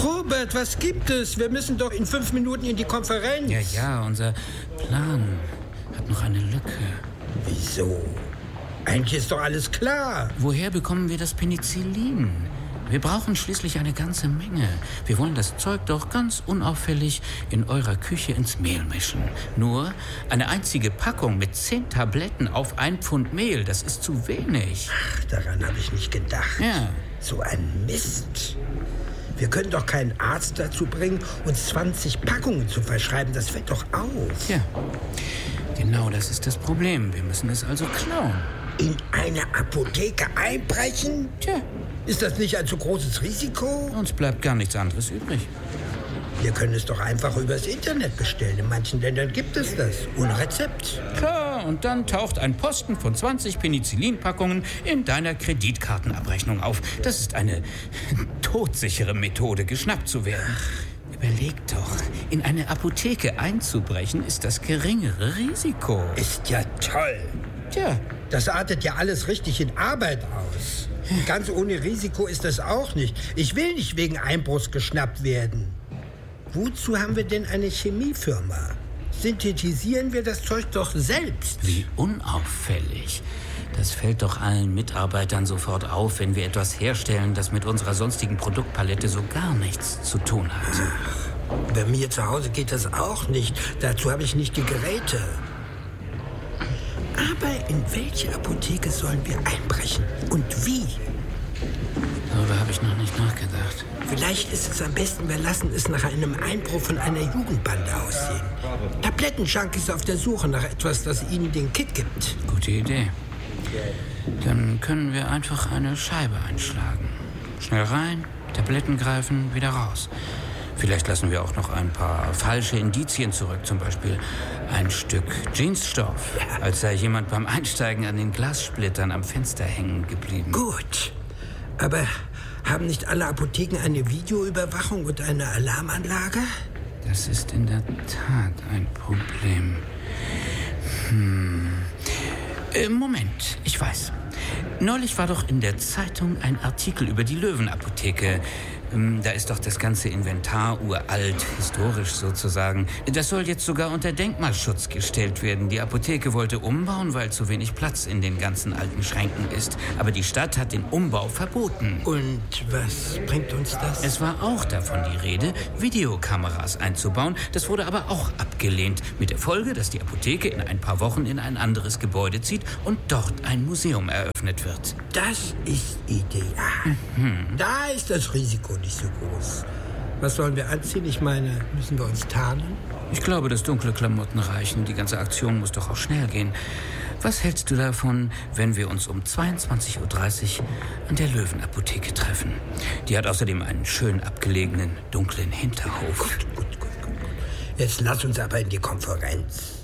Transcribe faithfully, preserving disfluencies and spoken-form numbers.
Robert, was gibt es? Wir müssen doch in fünf Minuten in die Konferenz. Ja, ja, unser Plan hat noch eine Lücke. Wieso? Eigentlich ist doch alles klar. Woher bekommen wir das Penicillin? Wir brauchen schließlich eine ganze Menge. Wir wollen das Zeug doch ganz unauffällig in eurer Küche ins Mehl mischen. Nur eine einzige Packung mit zehn Tabletten auf ein Pfund Mehl, das ist zu wenig. Ach, daran habe ich nicht gedacht. Ja. So ein Mist. Wir können doch keinen Arzt dazu bringen, uns zwanzig Packungen zu verschreiben. Das fällt doch auf. Ja, genau das ist das Problem. Wir müssen es also klauen. In eine Apotheke einbrechen? Tja. Ist das nicht ein zu großes Risiko? Uns bleibt gar nichts anderes übrig. Wir können es doch einfach übers Internet bestellen. In manchen Ländern gibt es das. Ohne Rezept. Klar, und dann taucht ein Posten von zwanzig Penicillin-Packungen in deiner Kreditkartenabrechnung auf. Das ist eine todsichere Methode, geschnappt zu werden. Überleg doch, in eine Apotheke einzubrechen ist das geringere Risiko. Ist ja toll. Tja. Das artet ja alles richtig in Arbeit aus. Ganz ohne Risiko ist das auch nicht. Ich will nicht wegen Einbruchs geschnappt werden. Wozu haben wir denn eine Chemiefirma? Synthetisieren wir das Zeug doch selbst. Wie unauffällig. Das fällt doch allen Mitarbeitern sofort auf, wenn wir etwas herstellen, das mit unserer sonstigen Produktpalette so gar nichts zu tun hat. Ach, bei mir zu Hause geht das auch nicht. Dazu habe ich nicht die Geräte. Aber in welche Apotheke sollen wir einbrechen? Und wie? Darüber habe ich noch nicht nachgedacht. Vielleicht ist es am besten, wir lassen es nach einem Einbruch von einer Jugendbande aussehen. Tablettenjunkies auf der Suche nach etwas, das ihnen den Kick gibt. Gute Idee. Dann können wir einfach eine Scheibe einschlagen. Schnell rein, Tabletten greifen, wieder raus. Vielleicht lassen wir auch noch ein paar falsche Indizien zurück. Zum Beispiel ein Stück Jeansstoff, ja. Als sei jemand beim Einsteigen an den Glassplittern am Fenster hängen geblieben. Gut, aber haben nicht alle Apotheken eine Videoüberwachung und eine Alarmanlage? Das ist in der Tat ein Problem. Hm. Äh, Moment, ich weiß. Neulich war doch in der Zeitung ein Artikel über die Löwenapotheke. Da ist doch das ganze Inventar uralt, historisch sozusagen. Das soll jetzt sogar unter Denkmalschutz gestellt werden. Die Apotheke wollte umbauen, weil zu wenig Platz in den ganzen alten Schränken ist. Aber die Stadt hat den Umbau verboten. Und was bringt uns das? Es war auch davon die Rede, Videokameras einzubauen. Das wurde aber auch abgelehnt. Mit der Folge, dass die Apotheke in ein paar Wochen in ein anderes Gebäude zieht und dort ein Museum eröffnet wird. Das ist ideal. Mhm. Da ist das Risiko nicht so groß. Was sollen wir anziehen? Ich meine, müssen wir uns tarnen? Ich glaube, dass dunkle Klamotten reichen. Die ganze Aktion muss doch auch schnell gehen. Was hältst du davon, wenn wir uns um zweiundzwanzig Uhr dreißig an der Löwenapotheke treffen? Die hat außerdem einen schön abgelegenen, dunklen Hinterhof. Gut, gut, gut, gut. Jetzt lass uns aber in die Konferenz.